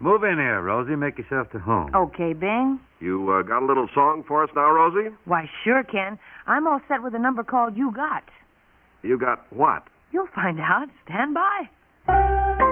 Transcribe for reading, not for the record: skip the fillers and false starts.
Move in here, Rosie. Make yourself to home. Okay, Bing. You got a little song for us now, Rosie? Why, sure, Ken. I'm all set with a number called You Got. You got what? You'll find out. Stand by.